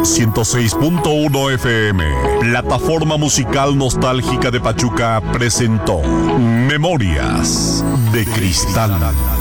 106.1 FM, plataforma musical nostálgica de Pachuca, presentó Memorias de Cristal.